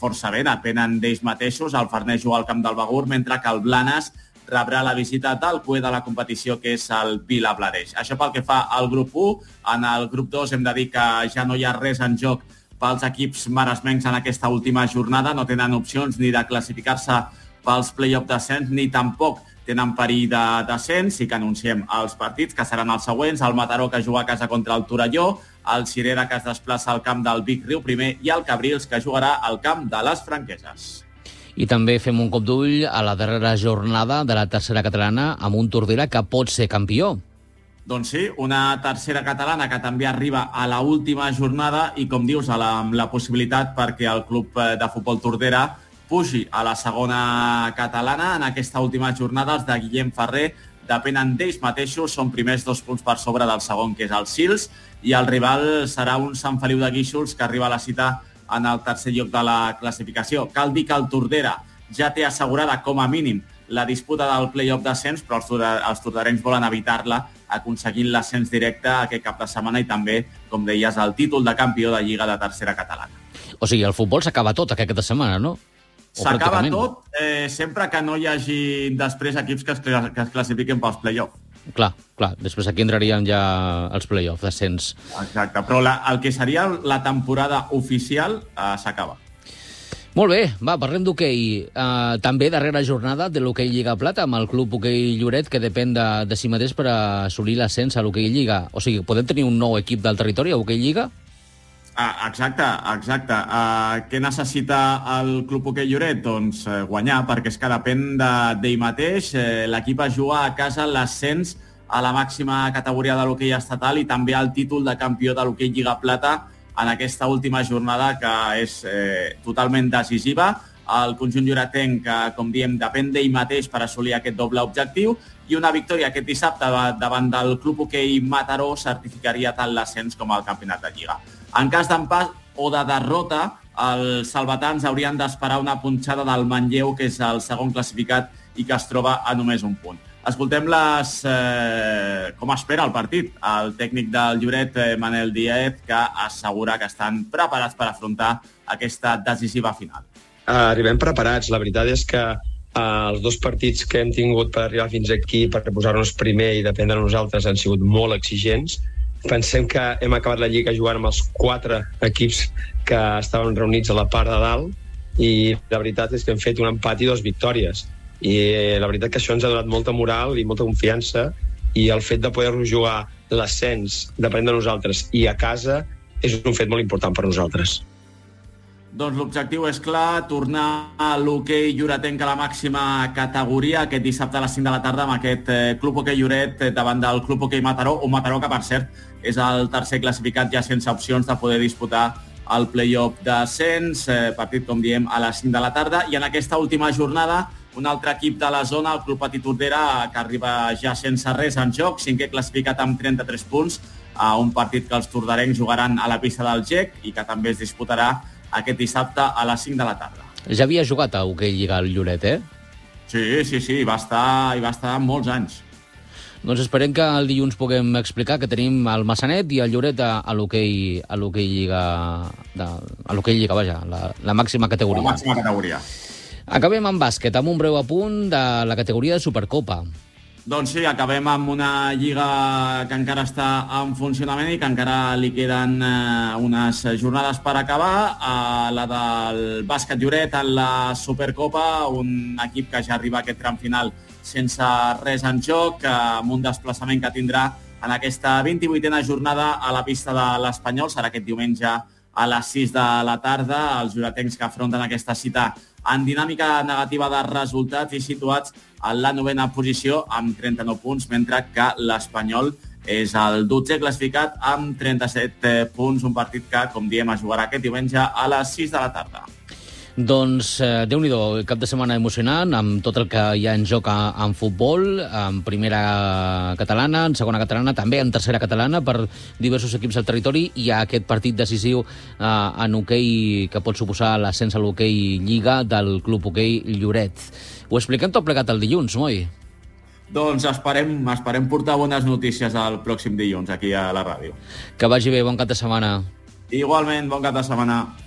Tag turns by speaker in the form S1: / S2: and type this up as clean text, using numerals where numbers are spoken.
S1: força bé, depenen d'ells mateixos. El Farners juga al camp del Begur, mentre que el Blanes rebrà la visita del cué de la competició, que és el Vilablareix. Això pel que fa al grup 1. En el grup 2 hem de dir que ja no hi ha res en joc pels equips maresmencs en aquesta última jornada. No tenen opcions ni de classificar-se pels play-off d'ascens, ni tampoc tenen perill de descens. Sí que anunciem els partits, que seran els següents: el Mataró, que juga a casa contra el Torelló, el Cirera, que es desplaça al camp del Vic Riu Primer, i el Cabrils, que jugarà al camp de les Franqueses.
S2: I també fem un cop d'ull a la darrera jornada de la tercera catalana amb un Tordera que pot ser campió.
S1: Doncs sí, una tercera catalana que també arriba a la última jornada i, com dius, amb la possibilitat perquè el club de futbol Tordera pugi a la segona catalana. En aquesta última jornada els de Guillem Ferrer depenen d'ells mateixos, són primers 2 punts per sobre del segon, que és el Sils, i el rival serà un Sant Feliu de Guíxols, que arriba a la cita en el tercer lloc de la classificació. Cal dir que el Tordera ja té assegurada com a mínim la disputa del play-off d'ascens, però els torderencs volen evitar-la aconseguint l'ascens directe aquest cap de setmana i també, com deies, el títol de campió de Lliga de Tercera Catalana.
S2: O sigui, el futbol s'acaba tot aquest cap de setmana, no?
S1: S'acaba tot sempre que no hi hagi després equips que es classifiquen pels play-off.
S2: Clar. Després aquí entrarien ja els play-off d'ascens.
S1: Exacte, però el que seria la temporada oficial s'acaba.
S2: Molt bé, va, parlem d'hoquei. També darrera jornada de l'hoquei Lliga Plata amb el club hoquei Lloret, que depèn de si mateix per assolir l'ascens a l'hoquei Lliga. O sigui, podem tenir un nou equip del territori a hoquei Lliga?
S1: Exacte. Què necessita el club hoquei Lloret? Doncs guanyar, perquè és que depèn d'ell mateix. L'equip es juga a casa l'ascens a la màxima categoria de l'hoquei estatal i també el títol de campió de l'hoquei Lliga Plata en aquesta última jornada, que és totalment decisiva. El conjunt lloretenc, que, com diem, depèn d'ell mateix per assolir aquest doble objectiu, i una victòria aquest dissabte davant del club hoquei Mataró certificaria tant l'ascens com el campionat de Lliga. En cas d'empat o de derrota, els salvatans haurien d'esperar una punxada del Manlleu, que és el segon classificat i que es troba a només un punt. Escoltem com espera el partit. El tècnic del Lloret, Manel Díaz, que assegura que estan preparats per afrontar aquesta decisiva final.
S3: Arribem preparats. La veritat és que els 2 partits que hem tingut per arribar fins aquí, per posar-nos primer i dependre de nosaltres, han sigut molt exigents. Pensem que hem acabat la Lliga jugant amb els 4 equips que estaven reunits a la part de dalt i la veritat és que hem fet un empat i 2 victòries. I la veritat que això ens ha donat molta moral i molta confiança, i el fet de poder-nos jugar l'ascens depèn de nosaltres i a casa és un fet molt important per nosaltres.
S1: Doncs l'objectiu és clar, tornar a l'hoquei lloretenc a la màxima categoria aquest dissabte a les 5 de la tarda amb aquest club hoquei Lloret davant del club hoquei Mataró, un Mataró que, per cert, és el tercer classificat ja sense opcions de poder disputar el play-off d'ascens, partit, com diem, a les 5 de la tarda. I en aquesta última jornada, un altre equip de la zona, el Club Petit Tordera, que arriba ja sense res en joc, 5è classificat amb 33 punts, a un partit que els torderencs jugaran a la pista del GEC i que també es disputarà aquest dissabte a les 5 de la tarda.
S2: Ja havia jugat a hoquei Lliga al Lloret,
S1: Sí, va estar molts anys.
S2: Doncs esperem que el dilluns puguem explicar que tenim el Massanet i el Lloret a l'hoquei Lliga, la màxima categoria.
S1: La màxima categoria.
S2: Acabem amb bàsquet, amb un breu apunt de la categoria de Supercopa.
S1: Doncs sí, acabem amb una lliga que encara està en funcionament i que encara li queden unes jornades per acabar. La del bàsquet Lloret en la Supercopa, un equip que ja arriba a aquest tram final sense res en joc, amb un desplaçament que tindrà en aquesta 28a jornada a la pista de l'Espanyol. Serà aquest diumenge a les 6 de la tarda. Els lloretencs que afronten aquesta cita en dinàmica negativa de resultats i situats en la 9a posició amb 39 punts, mentre que l'Espanyol és el 12è classificat amb 37 punts, un partit que, com diem, es jugarà aquest diumenge a les 6 de la tarda.
S2: Doncs, Déu-n'hi-do, cap de setmana emocionant, amb tot el que hi ha en joc en futbol, en primera catalana, en segona catalana, també en tercera catalana, per diversos equips del territori. Hi ha aquest partit decisiu en hoquei que pot suposar l'ascens a l'hoquei Lliga del Club Hoquei Lloret. Ho expliquem tot plegat el dilluns, Moi?
S1: Doncs esperem portar bones notícies el pròxim dilluns aquí a la ràdio.
S2: Que vagi bé, bon cap de setmana.
S1: Igualment, bon cap de setmana.